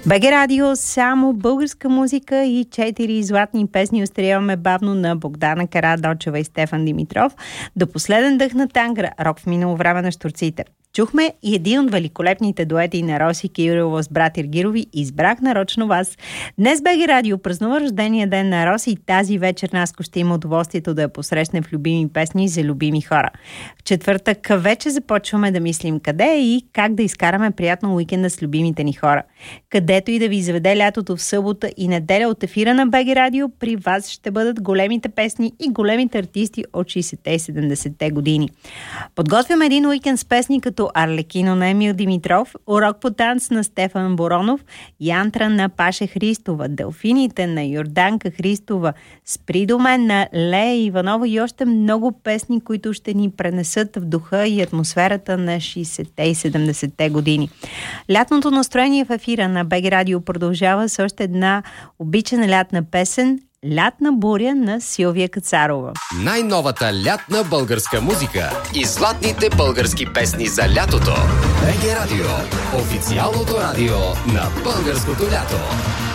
БГ Радио, само българска музика и 4 златни песни остаряваме бавно на Богдана Карадочева и Стефан Димитров. До последен дъх на Тангра, рок в минало време на щурците. Чухме и един от великолепните дуети на Роси Кирилова с брат Иргирови. Избрах нарочно вас. Днес БГ Радио празнува рождения ден на Роси и тази вечер Наско ще има удоволствието да я посрещне в любими песни за любими хора. В четвъртък вече започваме да мислим къде и как да изкараме приятно уикенда с любимите ни хора. Където и да ви изведе лятото в събота и неделя от ефира на БГ Радио, при вас ще бъдат големите песни и големите артисти от 60-те и 70-те години. Подготвяме един уикенд с песни като Арлекино на Емил Димитров, Урок по танц на Стефан Боронов, Янтра на Паша Христова, Делфините на Йорданка Христова, Спри до мен на Лея Иванова и още много песни, които ще ни пренесат в духа и атмосферата на 60-те и 70-те години. Лятното настроение в ефира на БГ Радио продължава с още една обичана лятна песен «Лятна буря» на Силвия Кацарова. Най-новата лятна българска музика и златните български песни за лятото. БГ Радио. Официалното радио на българското лято.